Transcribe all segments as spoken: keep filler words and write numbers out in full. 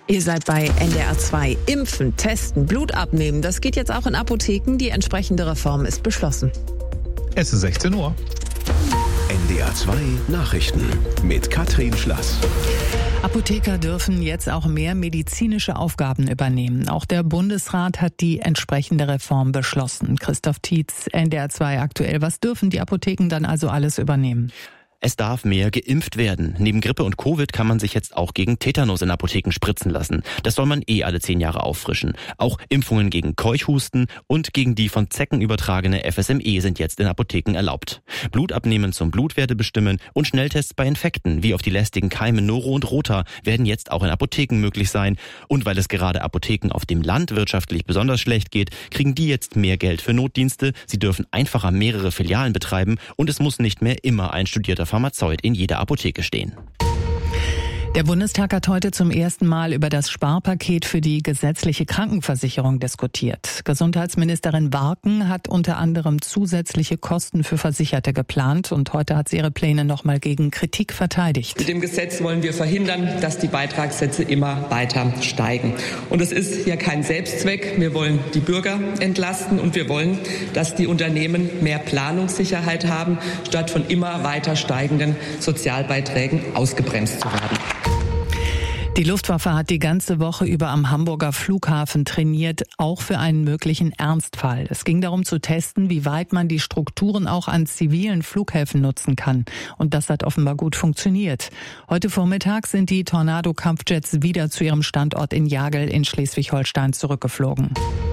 Ihr seid bei N D R zwei. Impfen, testen, Blut abnehmen. Das geht jetzt auch in Apotheken. Die entsprechende Reform ist beschlossen. Es ist sechzehn Uhr. N D R zwei Nachrichten mit Katrin Schlass. Apotheker dürfen jetzt auch mehr medizinische Aufgaben übernehmen. Auch der Bundesrat hat die entsprechende Reform beschlossen. Christoph Tietz, N D R zwei aktuell. Was dürfen die Apotheken dann also alles übernehmen? Es darf mehr geimpft werden. Neben Grippe und Covid kann man sich jetzt auch gegen Tetanus in Apotheken spritzen lassen. Das soll man eh alle zehn Jahre auffrischen. Auch Impfungen gegen Keuchhusten und gegen die von Zecken übertragene F S M E sind jetzt in Apotheken erlaubt. Blut abnehmen zum Blutwerte bestimmen und Schnelltests bei Infekten wie auf die lästigen Keime Noro und Rota werden jetzt auch in Apotheken möglich sein. Und weil es gerade Apotheken auf dem Land wirtschaftlich besonders schlecht geht, kriegen die jetzt mehr Geld für Notdienste. Sie dürfen einfacher mehrere Filialen betreiben und es muss nicht mehr immer ein studierter Pharmazeut in jeder Apotheke stehen. Der Bundestag hat heute zum ersten Mal über das Sparpaket für die gesetzliche Krankenversicherung diskutiert. Gesundheitsministerin Warken hat unter anderem zusätzliche Kosten für Versicherte geplant und heute hat sie ihre Pläne nochmal gegen Kritik verteidigt. Mit dem Gesetz wollen wir verhindern, dass die Beitragssätze immer weiter steigen. Und es ist hier kein Selbstzweck. Wir wollen die Bürger entlasten und wir wollen, dass die Unternehmen mehr Planungssicherheit haben, statt von immer weiter steigenden Sozialbeiträgen ausgebremst zu werden. Die Luftwaffe hat die ganze Woche über am Hamburger Flughafen trainiert, auch für einen möglichen Ernstfall. Es ging darum zu testen, wie weit man die Strukturen auch an zivilen Flughäfen nutzen kann. Und das hat offenbar gut funktioniert. Heute Vormittag sind die Tornado-Kampfjets wieder zu ihrem Standort in Jagel in Schleswig-Holstein zurückgeflogen.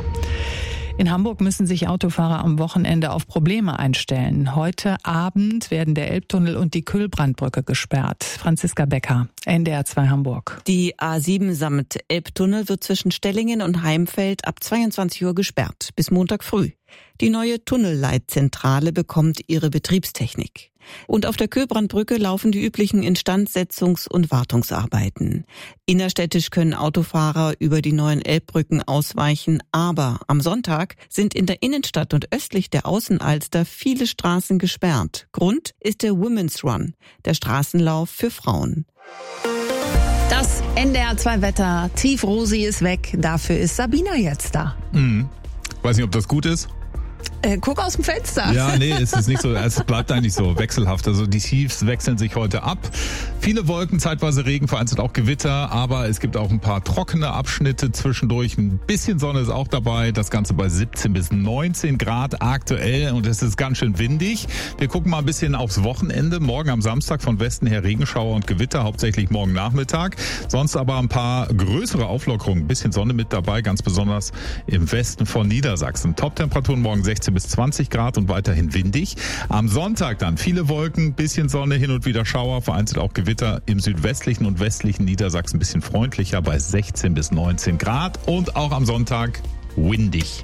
In Hamburg müssen sich Autofahrer am Wochenende auf Probleme einstellen. Heute Abend werden der Elbtunnel und die Kühlbrandbrücke gesperrt. Franziska Becker, N D R zwei Hamburg. Die A sieben samt Elbtunnel wird zwischen Stellingen und Heimfeld ab zweiundzwanzig Uhr gesperrt, bis Montag früh. Die neue Tunnelleitzentrale bekommt ihre Betriebstechnik. Und auf der Kühlbrandbrücke laufen die üblichen Instandsetzungs- und Wartungsarbeiten. Innerstädtisch können Autofahrer über die neuen Elbbrücken ausweichen, aber am Sonntag sind in der Innenstadt und östlich der Außenalster viele Straßen gesperrt. Grund ist der Women's Run, der Straßenlauf für Frauen. Das N D R zwei Wetter. Tief-Rosi ist weg. Dafür ist Sabina jetzt da. Mhm. Weiß nicht, ob das gut ist. Äh, guck aus dem Fenster. Ja, nee, es ist nicht so, es bleibt eigentlich so wechselhaft. Also die Tiefs wechseln sich heute ab. Viele Wolken, zeitweise Regen, vereinzelt auch Gewitter, aber es gibt auch ein paar trockene Abschnitte zwischendurch. Ein bisschen Sonne ist auch dabei. Das Ganze bei siebzehn bis neunzehn Grad aktuell und es ist ganz schön windig. Wir gucken mal ein bisschen aufs Wochenende. Morgen am Samstag von Westen her Regenschauer und Gewitter, hauptsächlich morgen Nachmittag. Sonst aber ein paar größere Auflockerungen. Ein bisschen Sonne mit dabei, ganz besonders im Westen von Niedersachsen. Top-Temperaturen morgen sechzehn bis zwanzig Grad und weiterhin windig. Am Sonntag dann viele Wolken, bisschen Sonne, hin und wieder Schauer, vereinzelt auch Gewitter im südwestlichen und westlichen Niedersachsen, ein bisschen freundlicher bei sechzehn bis neunzehn Grad und auch am Sonntag windig.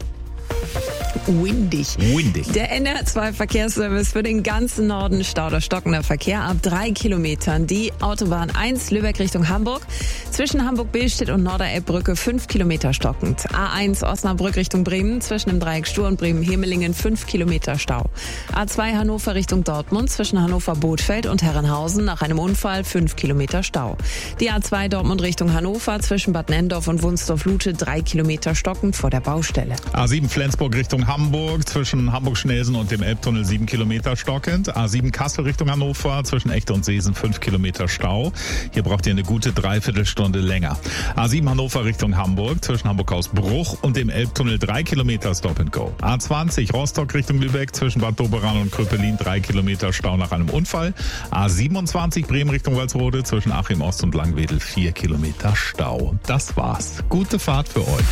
Windig. Windig. Der N D R zwei Verkehrsservice für den ganzen Norden Stau oder stockender Verkehr ab drei Kilometern. Die Autobahn eins Lübeck Richtung Hamburg. Zwischen Hamburg-Billstedt und Norderelbbrücke fünf Kilometer stockend. A eins Osnabrück Richtung Bremen. Zwischen dem Dreieck Stur und Bremen-Hemelingen fünf Kilometer Stau. A zwei Hannover Richtung Dortmund. Zwischen Hannover-Bothfeld und Herrenhausen nach einem Unfall fünf Kilometer Stau. Die A zwei Dortmund Richtung Hannover. Zwischen Bad Nendorf und Wunsdorf-Lute drei Kilometer stockend vor der Baustelle. A sieben Flensburg Richtung Hamburg, zwischen Hamburg-Schnelsen und dem Elbtunnel sieben Kilometer stockend. A sieben Kassel Richtung Hannover, zwischen Echte und Seesen fünf Kilometer Stau. Hier braucht ihr eine gute Dreiviertelstunde länger. A sieben Hannover Richtung Hamburg, zwischen Hamburg-Hausbruch und dem Elbtunnel drei Kilometer Stop and Go. A zwanzig Rostock Richtung Lübeck, zwischen Bad Doberan und Kröpelin drei Kilometer Stau nach einem Unfall. A siebenundzwanzig Bremen Richtung Walsrode, zwischen Achim Ost und Langwedel vier Kilometer Stau. Das war's. Gute Fahrt für euch.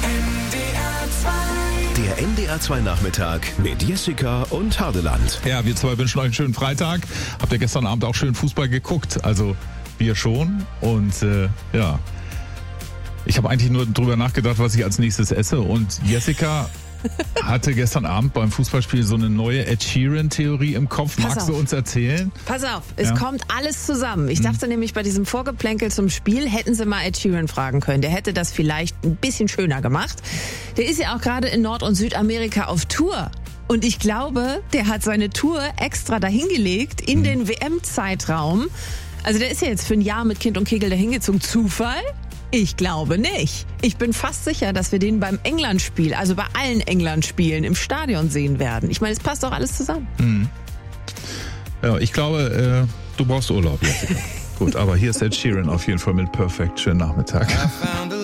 Der N D R zwei Nachmittag mit Jessica und Hardeland. Ja, wir zwei wünschen euch einen schönen Freitag. Habt ihr gestern Abend auch schön Fußball geguckt? Also wir schon. Und äh, ja, ich habe eigentlich nur drüber nachgedacht, was ich als nächstes esse. Und Jessica hatte gestern Abend beim Fußballspiel so eine neue Ed Sheeran-Theorie im Kopf. Pass Magst auf. du uns erzählen? Pass auf, es Ja. kommt alles zusammen. Ich dachte nämlich, bei diesem Vorgeplänkel zum Spiel hätten sie mal Ed Sheeran fragen können. Der hätte das vielleicht ein bisschen schöner gemacht. Der ist ja auch gerade in Nord- und Südamerika auf Tour. Und ich glaube, der hat seine Tour extra dahingelegt in den W M-Zeitraum. Also der ist ja jetzt für ein Jahr mit Kind und Kegel dahingezogen. Zufall? Ich glaube nicht. Ich bin fast sicher, dass wir den beim England-Spiel, also bei allen England-Spielen im Stadion sehen werden. Ich meine, es passt doch alles zusammen. Mhm. Ja, ich glaube, äh, du brauchst Urlaub, Jessica. Gut, aber hier ist Ed Sheeran auf jeden Fall mit Perfect. Schönen Nachmittag.